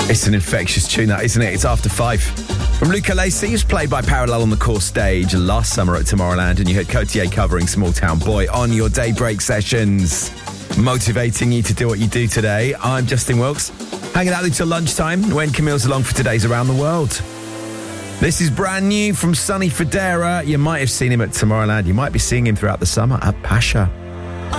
It's an infectious tune, that, isn't it? It's After 5. From Luca Lacey, who's played by Parallel on the core stage last summer at Tomorrowland, and you heard Cotier covering Small Town Boy on your Daybreak sessions. Motivating you to do what you do today. I'm Justin Wilkes, hanging out until lunchtime when Camille's along for today's Around the World. This is brand new from Sonny Fodera. You might have seen him at Tomorrowland. You might be seeing him throughout the summer at Pacha.